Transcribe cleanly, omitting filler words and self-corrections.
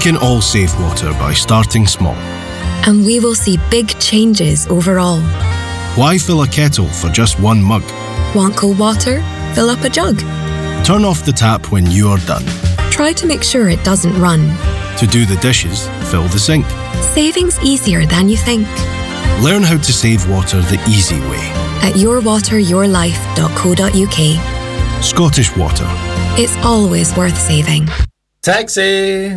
can all save water by starting small. And we will see big changes overall. Why fill a kettle for just one mug? Want cold water? Fill up a jug. Turn off the tap when you are done. Try to make sure it doesn't run. To do the dishes, fill the sink. Saving's easier than you think. Learn how to save water the easy way. At yourwateryourlife.co.uk. Scottish Water. It's always worth saving. Taxi!